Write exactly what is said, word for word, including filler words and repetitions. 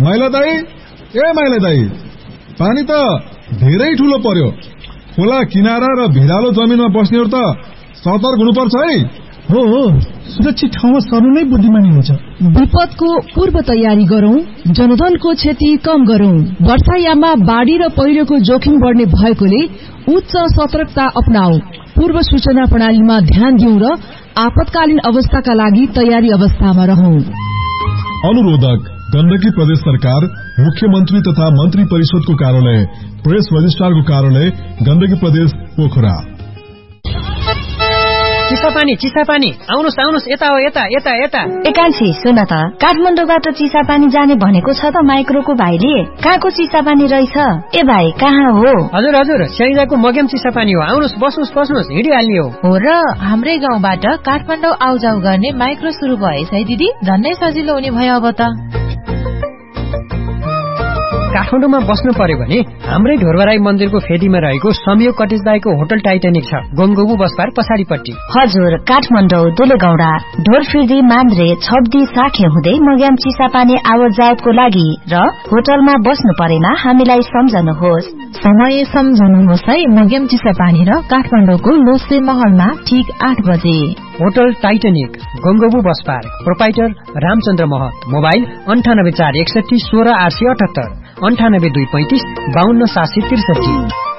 माइला दाई, ए माइला दाई, पानी त धेरै ठूलो पर्यो। खोला किनारा र भिरालो जमिनमा बस्नेहरु त सतर्क हुनुपर्छ है। हो हो, सुरक्षित ठाउँमा सर्नु नै बुद्धिमानी हुन्छ। विपदको पूर्व तयारी गरौं, जनधनको क्षति कम गरौं। वर्षायाममा बाढ़ी र पहिरोको जोखिम बढ्ने भएकोले उच्च सतर्कता अपनाऊ। पूर्व सूचना प्रणालीमा ध्यान दिउँ र आपतकालीन अवस्थाका लागि तयारी अवस्थामा रहौं। अनुरोधक गण्डकी प्रदेश सरकार, मुख्यमन्त्री तथा मन्त्री परिषदको कार्यालय, प्रेस रजिस्ट्रारको कार्यालय, गण्डकी प्रदेश पोखरा। चिसापानी चिसापानी आउनुस् आउनुस्, यता हो, यता यता यता। एकान्छी सुन त, काठमाडौँबाट चिसापानी जाने भनेको छ त माइक्रोको भाइले। कहाँको चिसापानी रहेछ? ए भाइ कहाँ हो? हजुर हजुर, स्याइजाको मग्याम चिसापानी हो। आउनुस्, बस्नुस् बस्नुस्, हिँडिहाल्ने हो। हो र, हाम्रै गाउँबाट काठमाडौँ आउजाउ गर्ने माइक्रो सुरु भएछ है दिदी। झन्नै सजिलो हुने भयो अब त। काठमाडौँमा बस्नु पर्यो भने हाम्रै ढोरबराई मन्दिरको फेदीमा रहेको संयोग कटेज दाईको होटल टाइटानिक छ, गोमगोबु बसपार पछाडिपट्टि। हजुर, काठमाडौँ दुलेगौडा ढोरफिर्दी मान्द्रे छब्दी साखे हुँदै मग्याम चिसापानी आवत जावतको लागि र होटलमा बस्नु परेमा हामीलाई सम्झनुहोस्। समय सम्झनुहोस् है। मग्याम चिसापानी र काठमाडौँको लोसे महलमा ठीक आठ बजे। होटल टाइटानिक, गोमगोबु बसपार, प्रोपाइटर रामचन्द्र महत। मोबाइल अन्ठानब्बे चार एकसठी सोह्र आठ सय अठहत्तर, अन्ठानब्बे दुई पैंतिस बाहन्न सात सय त्रिसठी।